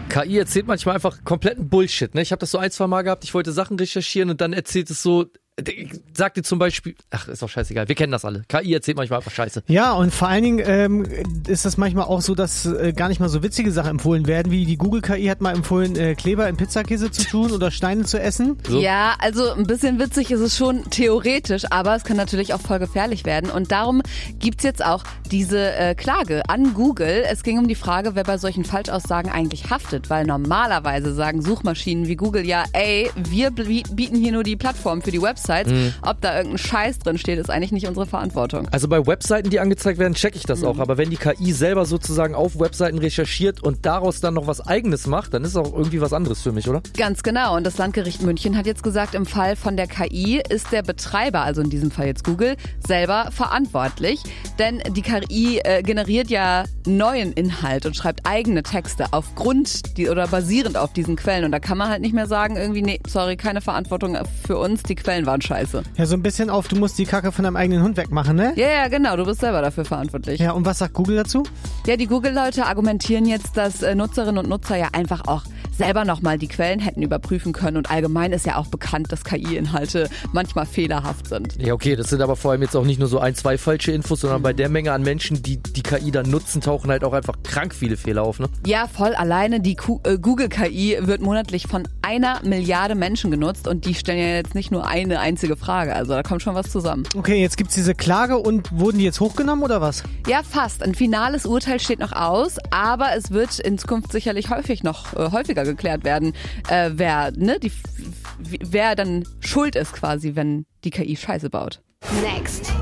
KI erzählt manchmal einfach kompletten Bullshit. Ne? Ich habe das so 1-2 Mal gehabt, ich wollte Sachen recherchieren und dann erzählt es so, sagt dir zum Beispiel, ist doch scheißegal, wir kennen das alle. KI erzählt manchmal einfach Scheiße. Ja, und vor allen Dingen ist das manchmal auch so, dass gar nicht mal so witzige Sachen empfohlen werden, wie die Google-KI hat mal empfohlen, Kleber in Pizzakäse zu tun oder Steine zu essen. So. Ja, also ein bisschen witzig ist es schon theoretisch, aber es kann natürlich auch voll gefährlich werden. Und darum gibt's jetzt auch diese Klage an Google. Es ging um die Frage, wer bei solchen Falschaussagen eigentlich haftet, weil normalerweise sagen Suchmaschinen wie Google ja, ey, wir bieten hier nur die Plattform für die Website. Ob da irgendein Scheiß drin steht, ist eigentlich nicht unsere Verantwortung. Also bei Webseiten, die angezeigt werden, checke ich das auch. Aber wenn die KI selber sozusagen auf Webseiten recherchiert und daraus dann noch was Eigenes macht, dann ist auch irgendwie was anderes für mich, oder? Ganz genau. Und das Landgericht München hat jetzt gesagt, im Fall von der KI ist der Betreiber, also in diesem Fall jetzt Google, selber verantwortlich. Denn die KI generiert ja neuen Inhalt und schreibt eigene Texte oder basierend auf diesen Quellen. Und da kann man halt nicht mehr sagen, irgendwie, nee, sorry, keine Verantwortung für uns, die Quellen waren scheiße. Ja, so ein bisschen auf, du musst die Kacke von deinem eigenen Hund wegmachen, ne? Ja, genau, du bist selber dafür verantwortlich. Ja, und was sagt Google dazu? Ja, die Google-Leute argumentieren jetzt, dass Nutzerinnen und Nutzer ja einfach auch selber nochmal die Quellen hätten überprüfen können und allgemein ist ja auch bekannt, dass KI-Inhalte manchmal fehlerhaft sind. Ja, okay, das sind aber vor allem jetzt auch nicht nur so 1-2 falsche Infos, sondern bei der Menge an Menschen, die die KI dann nutzen, tauchen halt auch einfach krank viele Fehler auf, ne? Ja, voll alleine die Google-KI wird monatlich von 1 Milliarde Menschen genutzt und die stellen ja jetzt nicht nur eine einzige Frage, also da kommt schon was zusammen. Okay, jetzt gibt's diese Klage und wurden die jetzt hochgenommen oder was? Ja, fast. Ein finales Urteil steht noch aus, aber es wird in Zukunft sicherlich häufiger geklärt werden, wer dann schuld ist quasi, wenn die KI Scheiße baut. Next.